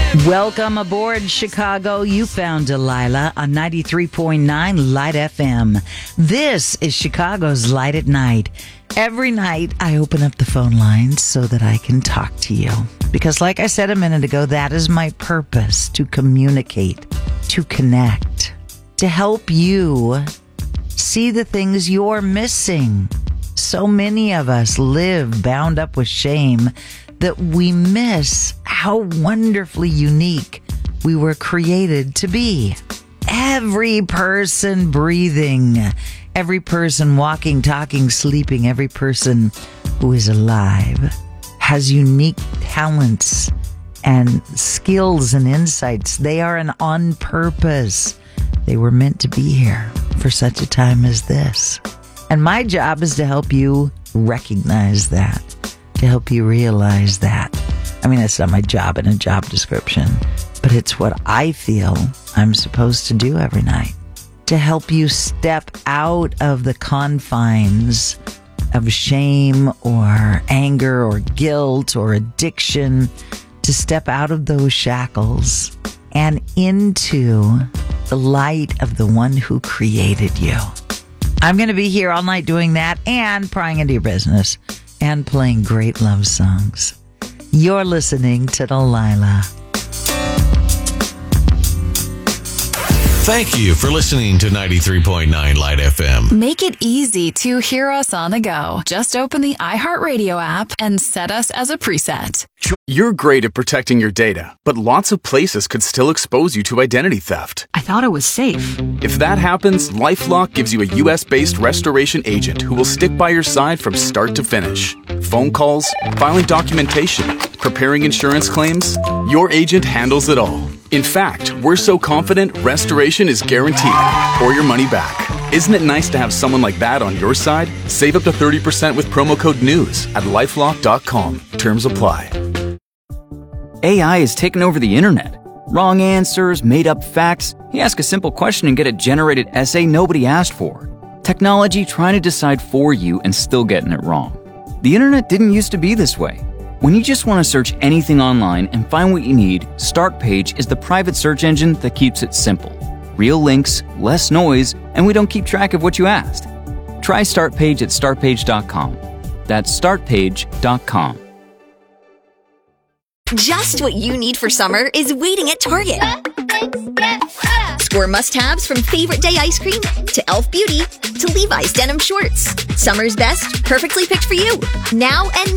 Welcome aboard, Chicago. You found Delilah on 93.9 Light FM. This is Chicago's Light at Night. Every night, I open up the phone lines so that I can talk to you. Because like I said a minute ago, that is my purpose, to communicate, to connect, to help you see the things you're missing. So many of us live bound up with shame that we miss how wonderfully unique we were created to be. Every person breathing, every person walking, talking, sleeping, every person who is alive has unique talents and skills and insights. They are on purpose. They were meant to be here for such a time as this. And my job is to help you recognize that, to help you realize that. I mean, it's not my job in a job description, but it's what I feel I'm supposed to do every night, to help you step out of the confines of shame or anger or guilt or addiction, to step out of those shackles and into the light of the one who created you. I'm going to be here all night doing that and prying into your business and playing great love songs. You're listening to Delilah. Thank you for listening to 93.9 Light FM. Make it easy to hear us on the go. Just open the iHeartRadio app and set us as a preset. You're great at protecting your data, but lots of places could still expose you to identity theft. I thought it was safe. If that happens, LifeLock gives you a U.S.-based restoration agent who will stick by your side from start to finish. Phone calls, filing documentation, preparing insurance claims, your agent handles it all. In fact, we're so confident restoration is guaranteed or your money back. Isn't it nice to have someone like that on your side? Save up to 30% with promo code NEWS at LifeLock.com. Terms apply. AI has taken over the internet. Wrong answers, made up facts. You ask a simple question and get a generated essay nobody asked for. Technology trying to decide for you and still getting it wrong. The internet didn't used to be this way. When you just want to search anything online and find what you need, Startpage is the private search engine that keeps it simple. Real links, less noise, and we don't keep track of what you asked. Try Startpage at Startpage.com. That's Startpage.com. Just what you need for summer is waiting at Target. Score must-haves from Favorite Day ice cream to Elf Beauty to Levi's denim shorts. Summer's best, perfectly picked for you. Now and